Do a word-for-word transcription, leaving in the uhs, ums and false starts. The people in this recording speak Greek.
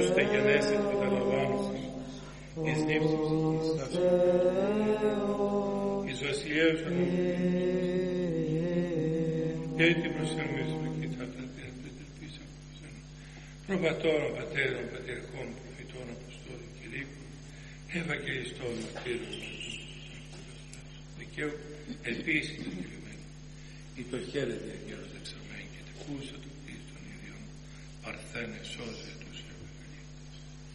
Ste γενέσεις που τα λαμβάνουσαν, εις νύψους του Χριστάσου, εις βασιλέους αναμονής, και την προσερμίσουμε και τα πρωτελπίσαμε προπατώρων, πατέρων, πατερικών, προφητών, αποστόλων, κηρύκων, ευαγγελιστών, μαρτύρων, δικαίου, ελπίση των κηρυγμένων, ή το χαίρετε, γέρος δεξαμένη, και τεκούσα του Χριστού των ιδιών, παρθένε, σώζε,